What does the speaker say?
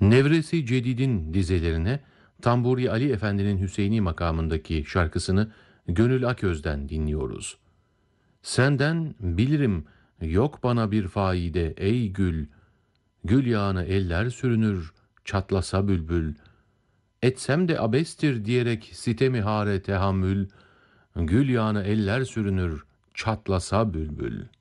Nevresi Cedid'in dizelerine Tamburi Ali Efendi'nin Hüseyini makamındaki şarkısını Gönül Aköz'den dinliyoruz. Senden bilirim yok bana bir faide ey gül, gül yağını eller sürünür çatlasa bülbül. Etsem de abestir diyerek sitemi hare tehammül, gül yağını eller sürünür çatlasa bülbül.